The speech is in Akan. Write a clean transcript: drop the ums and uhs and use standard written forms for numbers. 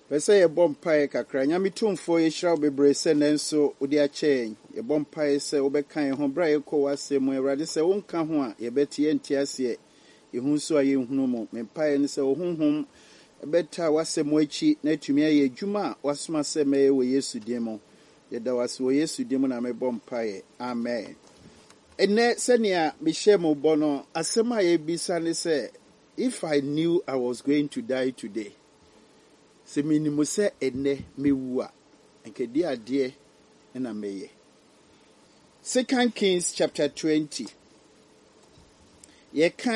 Pese ye bompae kakra nyame tumfo ye hiraw bebre se nenso odi achen ye bompae se obekan ho bra ye ko wasem Awurade se wonka ho a ye betie ntiase ye hu so aye hunu mo mempae ne se ohunhum beta wasem achi na tumi aye adwuma wasoma se meye wo Yesu dimo ye da wase wo Yesu dimo na me bompae amen. Ene senia mihye mo bono asema ye bisa ne se if I knew I was going to die today, se minimu se ene mewu a nkedi ade na meye. 2 Kings chapter 20. Ye